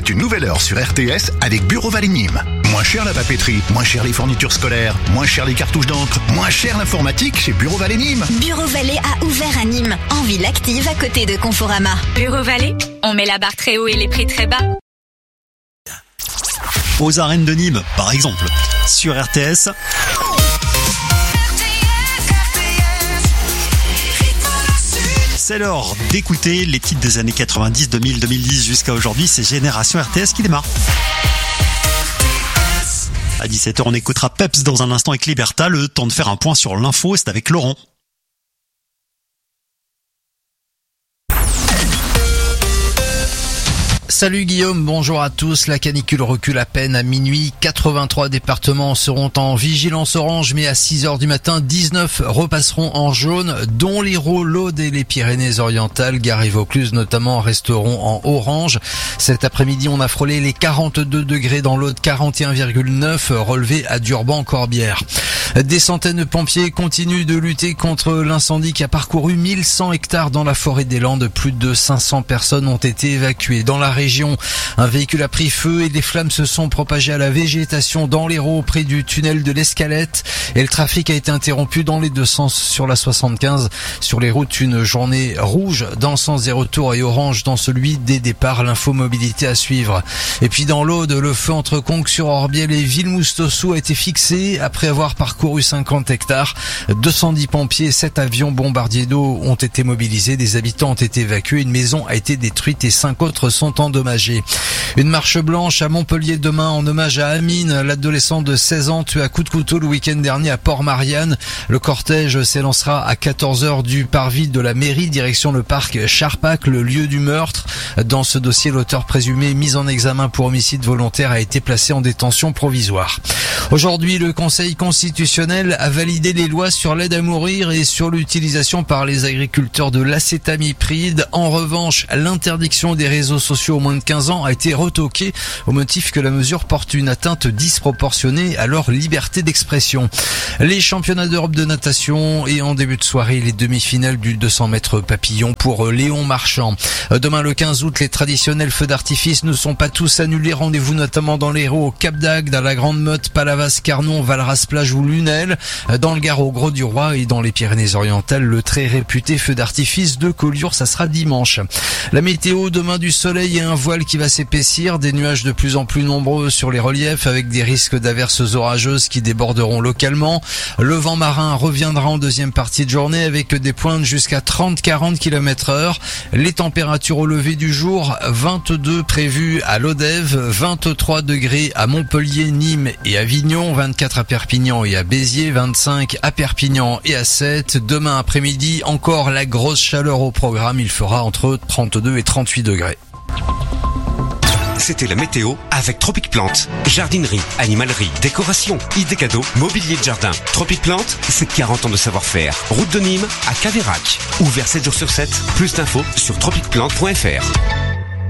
une nouvelle heure sur RTS avec Bureau Vallée Nîmes. Moins cher la papeterie, moins cher les fournitures scolaires, moins cher les cartouches d'encre, moins cher l'informatique chez Bureau Vallée Nîmes. Bureau Vallée a ouvert à Nîmes, en ville active à côté de Conforama. Bureau Vallée, on met la barre très haut et les prix très bas. Aux arènes de Nîmes, par exemple, sur RTS. C'est l'heure d'écouter les titres des années 90, 2000, 2010 jusqu'à aujourd'hui. C'est Génération RTS qui démarre. À 17h, on écoutera Peps dans un instant avec Liberta. Le temps de faire un point sur l'info, c'est avec Laurent. Salut Guillaume, bonjour à tous. La canicule recule à peine à minuit. 83 départements seront en vigilance orange, mais à 6h du matin, 19 repasseront en jaune, dont l'Hérault, l'Aude et les Pyrénées-Orientales. Gare et Vaucluse notamment resteront en orange. Cet après-midi, on a frôlé les 42 degrés dans l'Aude, 41,9 relevés à Durban-Corbière. Des centaines de pompiers continuent de lutter contre l'incendie qui a parcouru 1100 hectares dans la forêt des Landes. Plus de 500 personnes ont été évacuées. Dans la région, un véhicule a pris feu et les flammes se sont propagées à la végétation dans l'Hérault près du tunnel de l'Escalette et le trafic a été interrompu dans les deux sens sur la 75. Sur les routes, une journée rouge dans le sens des retours et orange dans celui des départs. L'infomobilité à suivre. Et puis dans l'Aude, le feu entre Conques-sur-Orbiel et Villemoustossou a été fixé après avoir parcouru 50 hectares. 210 pompiers et 7 avions bombardiers d'eau ont été mobilisés. Des habitants ont été évacués. Une maison a été détruite et 5 autres sont endommagés. Une marche blanche à Montpellier demain en hommage à Amine, l'adolescent de 16 ans tué à coups de couteau le week-end dernier à Port-Marianne. Le cortège s'élancera à 14h du parvis de la mairie, direction le parc Charpac, le lieu du meurtre. Dans ce dossier, l'auteur présumé mis en examen pour homicide volontaire a été placé en détention provisoire. Aujourd'hui, le Conseil constitutionnel a validé les lois sur l'aide à mourir et sur l'utilisation par les agriculteurs de l'acétamipride. En revanche, l'interdiction des réseaux sociaux aux moins de 15 ans a été retoquée au motif que la mesure porte une atteinte disproportionnée à leur liberté d'expression. Les championnats d'Europe de natation et en début de soirée, les demi-finales du 200 mètres papillon pour Léon Marchand. Demain le 15 août, les traditionnels feux d'artifice ne sont pas tous annulés. Rendez-vous notamment dans l'Hérault, au Cap d'Agde, à la Grande Motte, Palavas, Carnon, Valras-Plage ou Lunel. Dans le Gard, au Grau-du-Roi et dans les Pyrénées-Orientales, le très réputé feu d'artifice de Collioure, ça sera dimanche. La météo, demain du soleil et un voile qui va s'épaissir, des nuages de plus en plus nombreux sur les reliefs avec des risques d'averses orageuses qui déborderont localement. Le vent marin reviendra en deuxième partie de journée avec des pointes jusqu'à 30-40 km/h. Les températures au lever du jour, 22 prévues à Lodève, 23 degrés à Montpellier, Nîmes et Avignon, 24 à Perpignan et à Béziers, 25 à Perpignan et à Sète. Demain après-midi, encore la grosse chaleur au programme, il fera entre 32 et 38 degrés. C'était la météo avec Tropic Plante. Jardinerie, animalerie, décoration, idées cadeaux, mobilier de jardin. Tropic Plante, c'est 40 ans de savoir-faire. Route de Nîmes à Caveyrac. Ouvert 7 jours sur 7. Plus d'infos sur tropicplante.fr.